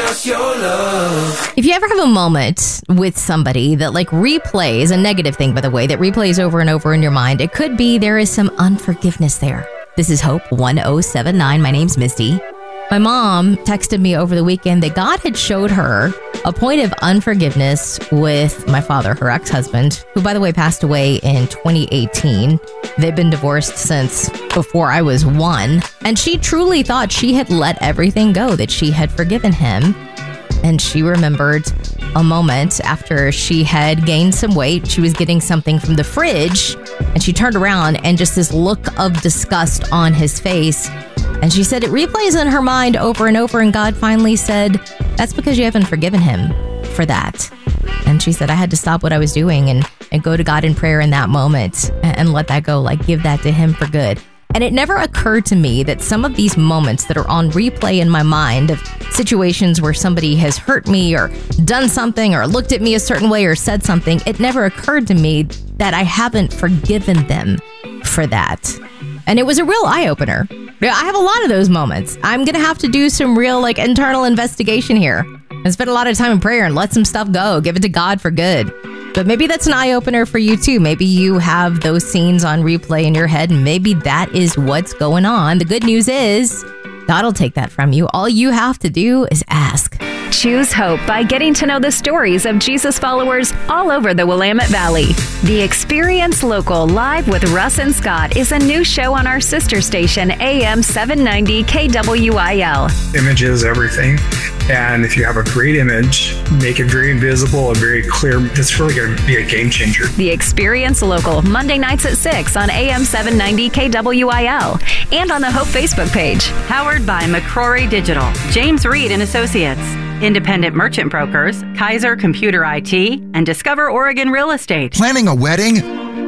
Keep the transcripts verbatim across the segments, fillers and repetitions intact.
just your love. If you ever have a moment with somebody that like replays, a negative thing, by the way, that replays over and over in your mind, it could be there is some unforgiveness there. This is Hope one oh seven nine. My name's Misty. My mom texted me over the weekend that God had showed her a point of unforgiveness with my father, her ex-husband, who, by the way, passed away in twenty eighteen. They've been divorced since before I was one. And she truly thought she had let everything go, that she had forgiven him. And she remembered a moment after she had gained some weight. She was getting something from the fridge, and she turned around and just this look of disgust on his face. And she said it replays in her mind over and over. And God finally said, that's because you haven't forgiven him for that. And she said, I had to stop what I was doing and, and go to God in prayer in that moment and, and let that go, like give that to him for good. And it never occurred to me that some of these moments that are on replay in my mind of situations where somebody has hurt me or done something or looked at me a certain way or said something, it never occurred to me that I haven't forgiven them for that. And it was a real eye-opener. I have a lot of those moments. I'm going to have to do some real like internal investigation here and spend a lot of time in prayer and let some stuff go. Give it to God for good. But maybe that's an eye-opener for you too. Maybe you have those scenes on replay in your head, and maybe that is what's going on. The good news is God will take that from you. All you have to do is ask. Choose hope by getting to know the stories of Jesus followers all over the Willamette Valley. The Experience Local Live with Russ and Scott is a new show on our sister station, A M seven ninety K W I L. Image is everything. And if you have a great image, make it very visible and very clear. That's really going to be a game changer. The Experience Local, Monday nights at six on A M seven ninety K W I L and on the Hope Facebook page. Powered by McCrory Digital, James Reed and Associates, Independent Merchant Brokers, Kaiser Computer I T, and Discover Oregon Real Estate. Planning a wedding?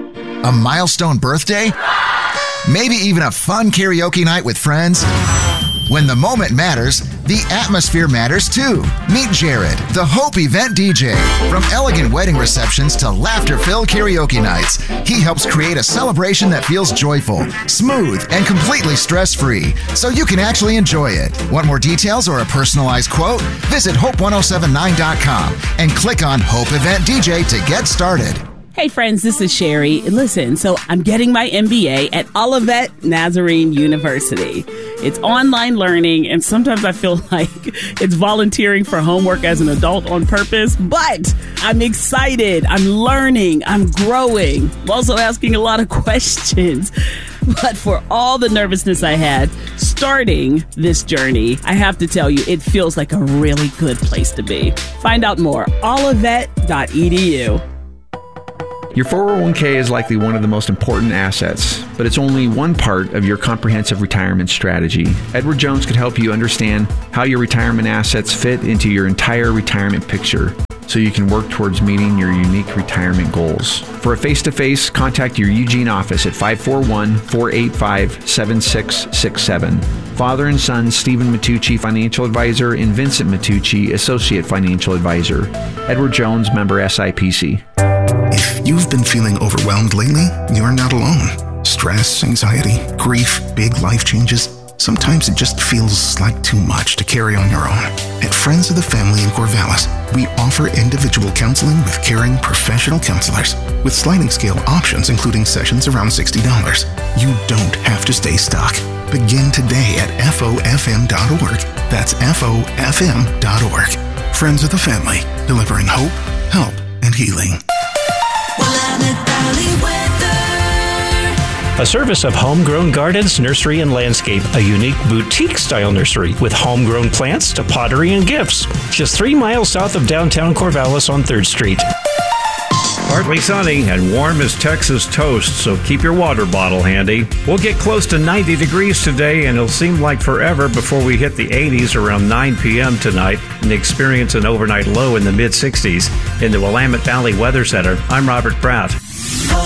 A milestone birthday? Maybe even a fun karaoke night with friends? When the moment matters, the atmosphere matters too. Meet Jared, the Hope event D J. From elegant wedding receptions to laughter-filled karaoke nights, he helps create a celebration that feels joyful, smooth, and completely stress-free, so you can actually enjoy it. Want more details or a personalized quote? Visit hope ten seventy-nine dot com and click on Hope Event D J to get started. Hey friends, this is Sherry. Listen, so I'm getting my M B A at Olivet Nazarene University. It's online learning, and sometimes I feel like it's volunteering for homework as an adult on purpose, but I'm excited. I'm learning. I'm growing. I'm also asking a lot of questions. But for all the nervousness I had starting this journey, I have to tell you, it feels like a really good place to be. Find out more, olivet dot e d u. Your four oh one k is likely one of the most important assets, but it's only one part of your comprehensive retirement strategy. Edward Jones could help you understand how your retirement assets fit into your entire retirement picture, so you can work towards meeting your unique retirement goals. For a face-to-face, contact your Eugene office at five four one, four eight five, seven six six seven. Father and son Stephen Matucci, Financial Advisor, and Vincent Matucci, Associate Financial Advisor. Edward Jones, member S I P C. If you've been feeling overwhelmed lately, you're not alone. Stress, anxiety, grief, big life changes. Sometimes it just feels like too much to carry on your own. At Friends of the Family in Corvallis, we offer individual counseling with caring professional counselors with sliding scale options, including sessions around sixty dollars. You don't have to stay stuck. Begin today at F O F M dot org. That's F O F M dot org. Friends of the Family, delivering hope, help, and healing. A service of Homegrown Gardens, Nursery and Landscape, a unique boutique-style nursery with homegrown plants to pottery and gifts. Just three miles south of downtown Corvallis on third street. Partly sunny and warm as Texas toast, so keep your water bottle handy. We'll get close to ninety degrees today, and it'll seem like forever before we hit the eighties around nine p.m. tonight and experience an overnight low in the mid-sixties. In the Willamette Valley Weather Center, I'm Robert Pratt.